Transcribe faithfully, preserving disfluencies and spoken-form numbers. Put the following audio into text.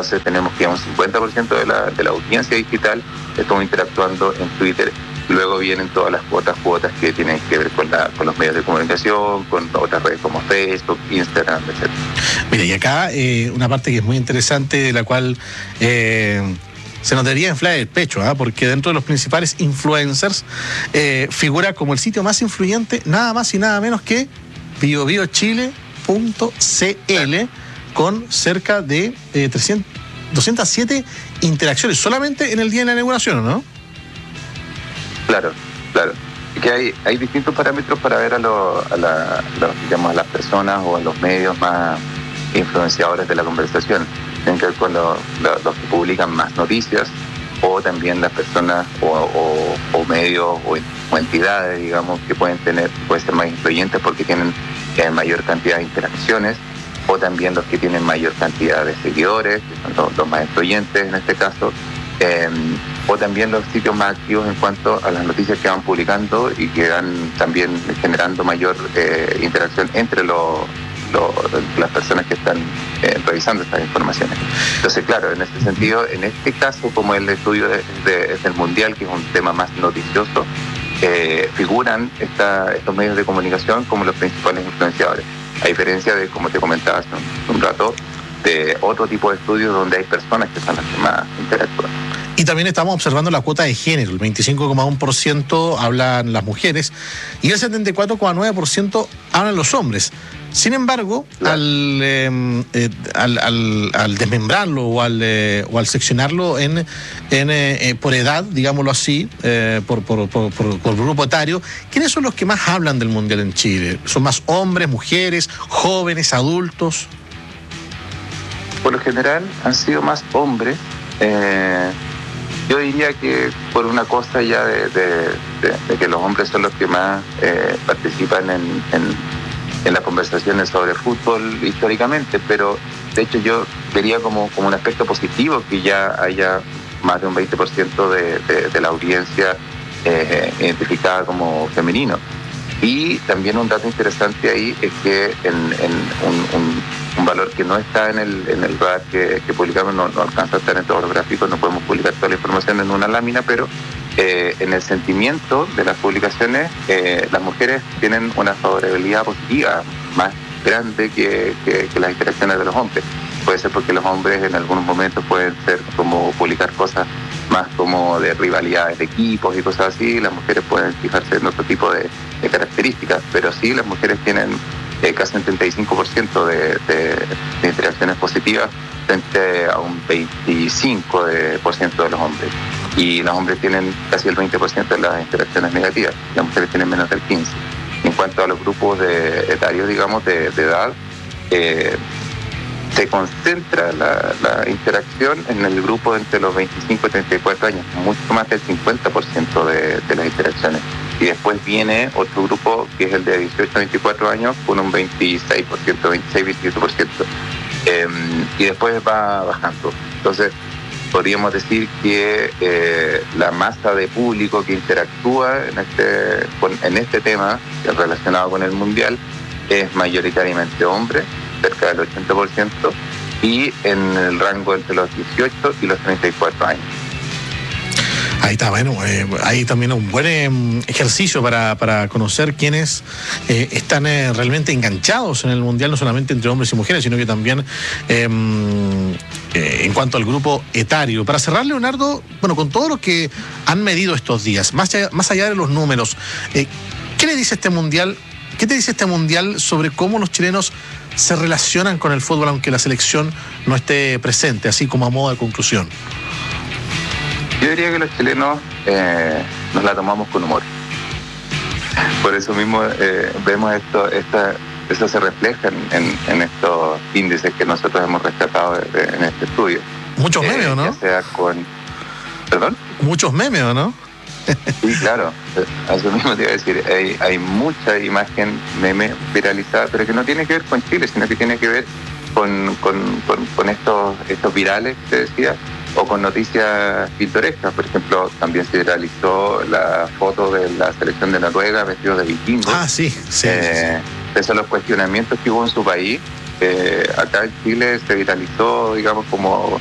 Entonces tenemos que un cincuenta por ciento de la, de la audiencia digital estamos interactuando en Twitter. Luego vienen todas las cuotas, cuotas que tienen que ver con, la, con los medios de comunicación, con otras redes como Facebook, Instagram, etcétera. Mira, y acá eh, una parte que es muy interesante, de la cual eh, se nos debería inflar el pecho, ¿eh? Porque dentro de los principales influencers eh, figura como el sitio más influyente, nada más y nada menos que bio bio chile punto c l, con cerca de eh, trescientas, doscientas siete interacciones solamente en el día de la inauguración, ¿no? Claro, claro. Que hay, hay distintos parámetros para ver a, lo, a, la, a, los, digamos, a las personas o a los medios más influenciadores de la conversación. Tienen que ver con lo, lo, los que publican más noticias, o también las personas o, o, o medios o, o entidades, digamos, que pueden tener, pueden ser más influyentes porque tienen eh, mayor cantidad de interacciones, o también los que tienen mayor cantidad de seguidores, que son los, los más influyentes en este caso. Eh, o también los sitios más activos en cuanto a las noticias que van publicando y que van también generando mayor eh, interacción entre los, los, las personas que están eh, revisando estas informaciones. Entonces, claro, en este sentido, en este caso, como el estudio de, de, del Mundial, que es un tema más noticioso, eh, figuran esta, estos medios de comunicación como los principales influenciadores, a diferencia de, como te comentaba hace un, un rato, de otro tipo de estudios donde hay personas que son las que más interactúan. Y también estamos observando la cuota de género. El veinticinco coma uno por ciento hablan las mujeres y el setenta y cuatro coma nueve por ciento hablan los hombres. Sin embargo, claro. al, eh, eh, al, al, al desmembrarlo o al, eh, o al seccionarlo en, en, eh, por edad, digámoslo así, eh, por, por, por, por, por grupo etario, ¿quiénes son los que más hablan del Mundial en Chile? ¿Son más hombres, mujeres, jóvenes, adultos? Por lo general han sido más hombres. Eh, yo diría que por una cosa ya de, de, de, de que los hombres son los que más eh, participan en, en, en las conversaciones sobre fútbol históricamente, pero de hecho yo vería como, como un aspecto positivo que ya haya más de un veinte por ciento de, de, de la audiencia eh, identificada como femenino. Y también un dato interesante ahí es que en, en un, un, un valor que no está en el, en el radar que, que publicamos, no, no alcanza a estar en todos los gráficos, no podemos publicar toda la información en una lámina, pero eh, en el sentimiento de las publicaciones, eh, las mujeres tienen una favorabilidad positiva más grande que, que, que las interacciones de los hombres. Puede ser porque los hombres en algunos momentos pueden ser como publicar cosas más como de rivalidades de equipos y cosas así, las mujeres pueden fijarse en otro tipo de, de características, pero sí las mujeres tienen eh, casi un treinta y cinco por ciento de, de, de interacciones positivas frente a un veinticinco por ciento de los hombres. Y los hombres tienen casi el veinte por ciento de las interacciones negativas, las mujeres tienen menos del quince por ciento. En cuanto a los grupos de etarios, digamos, de, de edad, eh, se concentra la, la interacción en el grupo entre los veinticinco y treinta y cuatro años, mucho más del cincuenta por ciento de, de las interacciones. Y después viene otro grupo que es el de dieciocho a veinticuatro años con un veintiséis por ciento, veintiséis a veintisiete por ciento. Eh, y después va bajando. Entonces, podríamos decir que eh, la masa de público que interactúa en este, con, en este tema relacionado con el Mundial es mayoritariamente hombre, cerca del ochenta por ciento, y en el rango entre los dieciocho y los treinta y cuatro años. Ahí está, bueno, eh, hay también un buen eh, ejercicio para, para conocer quiénes eh, están eh, realmente enganchados en el Mundial, no solamente entre hombres y mujeres, sino que también eh, eh, en cuanto al grupo etario. Para cerrar, Leonardo, bueno, con todo lo que han medido estos días, más allá, más allá de los números, eh, ¿qué le dice este Mundial? ¿Qué te dice este Mundial sobre cómo los chilenos se relacionan con el fútbol aunque la selección no esté presente, así como a modo de conclusión? Yo diría que los chilenos eh, nos la tomamos con humor. Por eso mismo eh, vemos esto, esta, eso se refleja en, en, en estos índices que nosotros hemos rescatado de, de, en este estudio. Muchos memes, ¿o no? Ya sea con... ¿Perdón? Muchos memes, ¿o no? Sí, claro, a eso mismo te iba a decir, hay, hay mucha imagen meme viralizada, pero que no tiene que ver con Chile, sino que tiene que ver con, con, con, con estos, estos virales que te decía, o con noticias pintorescas. Por ejemplo, también se viralizó la foto de la selección de Noruega vestidos de vikingos. Ah, sí, sí. Eh, esos son los cuestionamientos que hubo en su país. Eh, acá en Chile se viralizó, digamos, como